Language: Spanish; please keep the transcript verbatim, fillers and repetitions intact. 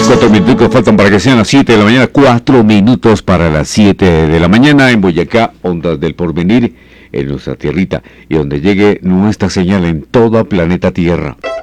Cuatro minutos faltan para que sean las siete de la mañana. Cuatro minutos para las siete de la mañana en Boyacá, Ondas del Porvenir, en nuestra tierrita, y donde llegue nuestra señal en toda planeta Tierra.